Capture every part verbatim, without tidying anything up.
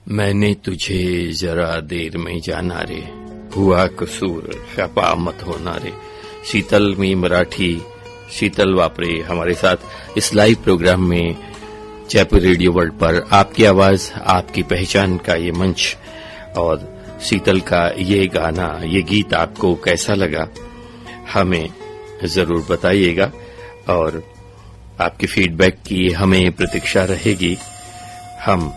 मैंने तुझे जरा देर में जाना रे, हुआ कसूर खपा मत होना रे। शीतल मी मराठी, शीतल वापरे हमारे साथ इस लाइव प्रोग्राम में जयपुर रेडियो वर्ल्ड पर आपकी आवाज आपकी पहचान का ये मंच। और शीतल का ये गाना, ये गीत आपको कैसा लगा हमें जरूर बताइएगा और आपके फीडबैक की हमें प्रतीक्षा रहेगी। हम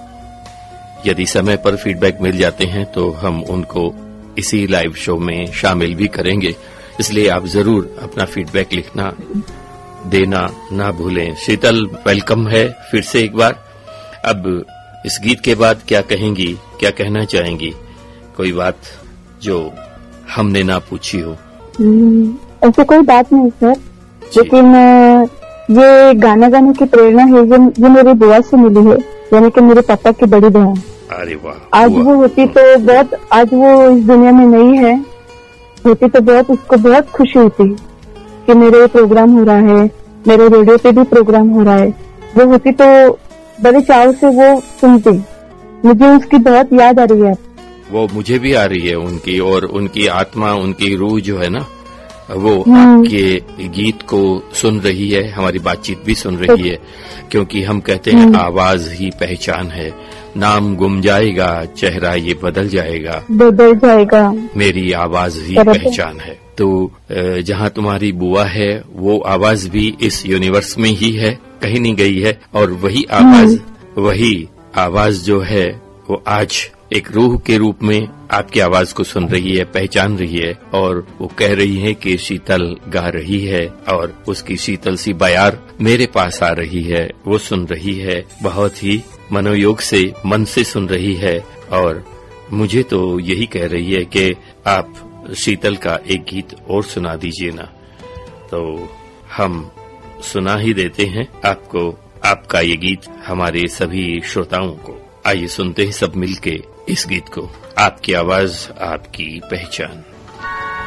यदि समय पर फीडबैक मिल जाते हैं तो हम उनको इसी लाइव शो में शामिल भी करेंगे, इसलिए आप जरूर अपना फीडबैक लिखना देना ना भूलें। शीतल, वेलकम है फिर से एक बार। अब इस गीत के बाद क्या कहेंगी, क्या कहना चाहेंगी? कोई बात जो हमने ना पूछी हो? ऐसी कोई बात नहीं सर, लेकिन ये गाना गाने की प्रेरणा है ये, ये मेरी बुआ से मिली है, यानी कि मेरे पापा की बड़ी बहन। अरे वाह! आज वो होती तो बहुत, आज वो इस दुनिया में नहीं है, होती तो बहुत, उसको बहुत खुशी होती कि मेरे प्रोग्राम हो रहा है, मेरे रेडियो पे भी प्रोग्राम हो रहा है। वो होती तो बड़े चाव से वो सुनती। मुझे उसकी बहुत याद आ रही है। वो मुझे भी आ रही है उनकी, और उनकी आत्मा, उनकी रूह जो है ना, वो आपके गीत को सुन रही है, हमारी बातचीत भी सुन रही है, क्योंकि हम कहते हैं आवाज ही पहचान है। नाम गुम जाएगा, चेहरा ये बदल जाएगा, बदल जाएगा, मेरी आवाज ही पहचान है। तो जहाँ तुम्हारी बुआ है वो आवाज भी इस यूनिवर्स में ही है, कहीं नहीं गई है। और वही आवाज, वही आवाज जो है वो आज एक रूह के रूप में आपकी आवाज को सुन रही है, पहचान रही है, और वो कह रही है कि शीतल गा रही है और उसकी शीतल सी बयार मेरे पास आ रही है, वो सुन रही है, बहुत ही मनोयोग से, मन से सुन रही है। और मुझे तो यही कह रही है कि आप शीतल का एक गीत और सुना दीजिए ना। तो हम सुना ही देते हैं आपको आपका ये गीत, हमारे सभी श्रोताओं को। आइए सुनते हैं सब मिलके इस गीत को, आपकी आवाज आपकी पहचान।